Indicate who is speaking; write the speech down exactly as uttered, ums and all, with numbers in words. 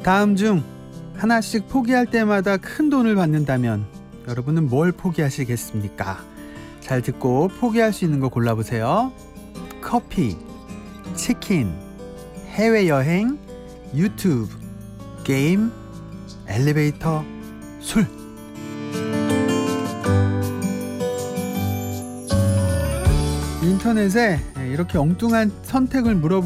Speaker 1: 다음 중 하나씩 포기할 때마다 큰 돈을 받는다면 여러분은 뭘 포기하시겠습니까? 잘 듣고 포기할 수 있는 거 골라보세요. 커피, 치킨, 해외여행, 유튜브, 게임, 엘리베이터, 술. 인터넷에 이렇게 엉뚱한 선택을 물어보고